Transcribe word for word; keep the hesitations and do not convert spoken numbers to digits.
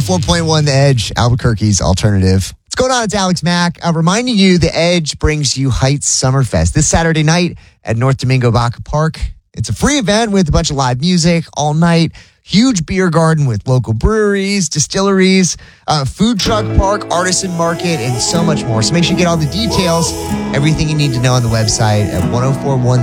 four point one The Edge, Albuquerque's alternative. What's going on? It's Alex Mack. Uh, reminding you, The Edge brings you Heights Summerfest this Saturday night at North Domingo Baca Park. It's a free event with a bunch of live music all night. Huge beer garden with local breweries, distilleries, uh, food truck park, artisan market, and so much more. So make sure you get all the details, everything you need to know on the website at ten forty-one